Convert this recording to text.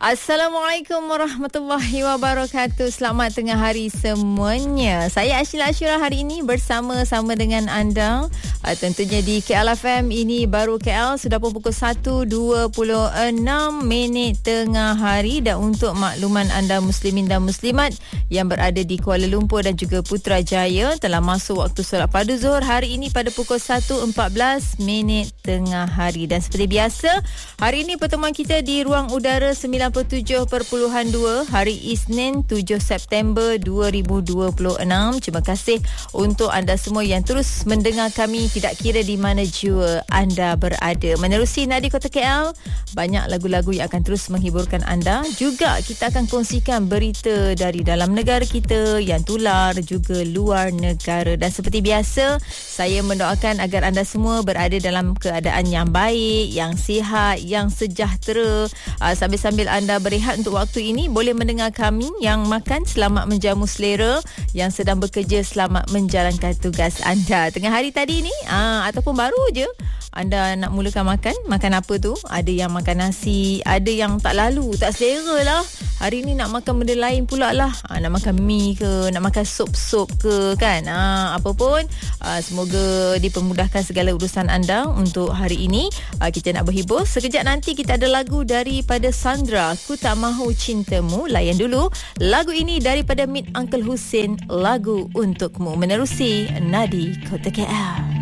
Assalamualaikum warahmatullahi wabarakatuh. Selamat tengah hari semuanya. Saya Ashila Ashura hari ini bersama-sama dengan anda. Tentunya di KLFM. Ini baru KL. Sudah pun pukul 1.26 tengah hari. Dan untuk makluman anda muslimin dan muslimat yang berada di Kuala Lumpur dan juga Putrajaya, telah masuk waktu solat fardu zuhur hari ini pada pukul 1.14 tengah hari. Dan seperti biasa, hari ini pertemuan kita di ruang udara 97.2 hari Isnin 7 September 2026. Terima kasih untuk anda semua yang terus mendengar kami tidak kira di mana jua anda berada. Menerusi Nadi Kota KL, banyak lagu-lagu yang akan terus menghiburkan anda. Juga kita akan kongsikan berita dari dalam negara kita yang tular, juga luar negara. Dan seperti biasa, saya mendoakan agar anda semua berada dalam keadaan yang baik, yang sihat, yang sejahtera. Sambil-sambil anda berehat untuk waktu ini, boleh mendengar kami. Yang makan, selamat menjamu selera. Yang sedang bekerja, selamat menjalankan tugas anda. Tengah hari tadi ni, ataupun baru je anda nak mulakan makan apa tu? Ada yang makan nasi, ada yang tak lalu, tak selera lah. Hari ni nak makan benda lain pula lah. Nak makan mie ke, nak makan sup-sup ke kan. Apa pun, semoga dipermudahkan segala urusan anda untuk hari ini. Kita nak berhibur. Sekejap nanti kita ada lagu daripada Sandra, Ku Tak Mahu Cintamu. Layan dulu lagu ini daripada Meet Uncle Hussein, lagu untukmu. Menerusi Nadi Kota KL.